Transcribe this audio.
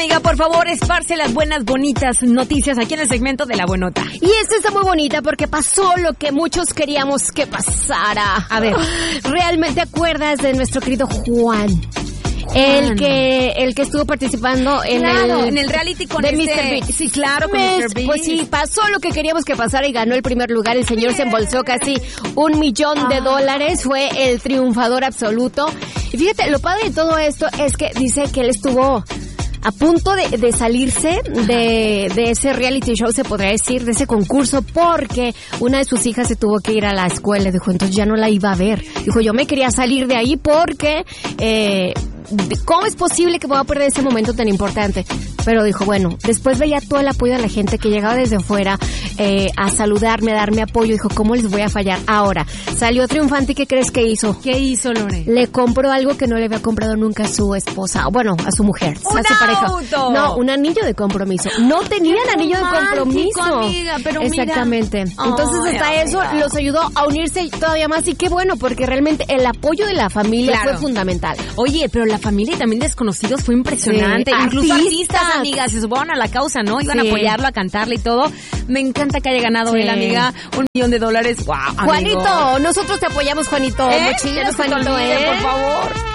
amiga, por favor, esparce las buenas, bonitas noticias aquí en el segmento de La Buenota. Y esta está muy bonita porque pasó lo que muchos queríamos que pasara. A ver. ¿Realmente acuerdas de nuestro querido Juan? El que estuvo participando en el reality con de Mr. Beast. Sí, claro, con Mr. Beast. Pues sí, pasó lo que queríamos que pasara y ganó el primer lugar. El señor se embolsó casi $1 millón. Fue el triunfador absoluto. Y fíjate, lo padre de todo esto es que dice que él estuvo a punto de salirse de ese reality show, se podría decir, de ese concurso, porque una de sus hijas se tuvo que ir a la escuela. Dijo, entonces ya no la iba a ver. Dijo, yo me quería salir de ahí porque ¿cómo es posible que me voy a perder ese momento tan importante? Pero dijo, bueno, después veía todo el apoyo de la gente que llegaba desde fuera a saludarme, a darme apoyo. Dijo, ¿cómo les voy a fallar? Ahora, salió triunfante. ¿Qué crees que hizo? ¿Qué hizo, Lore? Le compró algo que no le había comprado nunca a su esposa, bueno, a su mujer, a su pareja. ¡Auto! No, un anillo de compromiso. No tenía el anillo de compromiso. Amiga, pero exactamente. Mira. Entonces hasta amiga, eso los ayudó a unirse todavía más, y qué bueno, porque realmente el apoyo de la familia fue fundamental. Oye, pero la familia y también desconocidos fue impresionante. Sí. Incluso artistas, amigas, se sumaron a la causa, ¿no? Iban a apoyarlo, a cantarle y todo. Me encanta que haya ganado él, amiga. $1 millón. ¡Wow! Juanito, nosotros te apoyamos, Juanito. Muchísimas, Juanito, por favor.